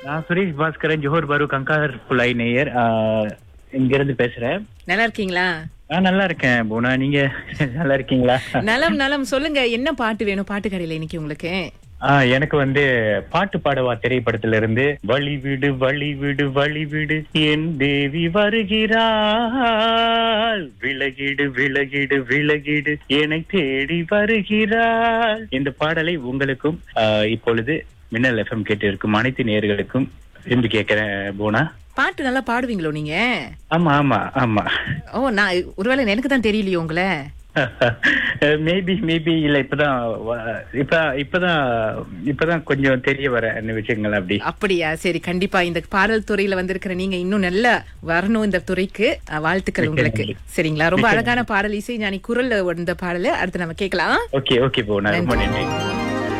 நான் சுரேஷ் பாஸ்கரன், ஜோஹர் பாரு கங்கார் புலாய் நேயர். இங்க இருந்து பேசுறேன். நல்லா இருக்கீங்களா? நான் நல்லா இருக்கேன் போனா, நீங்க நல்லா இருக்கீங்களா? நலம் நலம். சொல்லுங்க, என்ன பாட்டு வேணும் பாட்டு கடையில இன்னைக்கு உங்களுக்கு? எனக்கு பாட்டு பாடவா திரைப்படத்துல இருந்து வழி விடு வழி விடு வழி விடு என் தேவி வருகிறாள், விலகிடு விலகிடு விலகிடு என்னை தேடி வருகிறாள். இந்த பாடலை உங்களுக்கும் இப்பொழுது மின்னல் எஃப்எம் கேட்டு இருக்கும் அனைத்து நேயர்களுக்கும் விரும்பி கேட்கிறேன் போனா. பாட்டு நல்லா பாடுவீங்களோ நீங்க? ஆமா ஆமா ஆமா. ஓ, நான் ஒருவேளை எனக்கு தான் தெரியலையோ உங்களை? மேபி இல்ல, இப்பதான் கொஞ்சம் தெரிய வர விஷயங்கள் அப்படி. அப்படியா? சரி, கண்டிப்பா இந்த பாடல் துறையில வந்திருக்கிற நீங்க இன்னும் நல்லா வரணும் இந்த துறைக்கு. வாழ்த்துக்கள் உங்களுக்கு. சரிங்களா? ரொம்ப அழகான பாடல், இசை ஞானி குரல்ல வந்த பாடல் அடுத்து நம்ம கேட்கலாம். ஓகே ஓகே போனா, ரொம்ப நன்றி.